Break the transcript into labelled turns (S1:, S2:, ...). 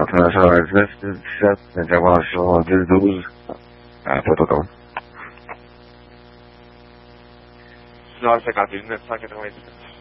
S1: international 19, 17, intervention 10-12 à Pototon.
S2: Sur 51 999.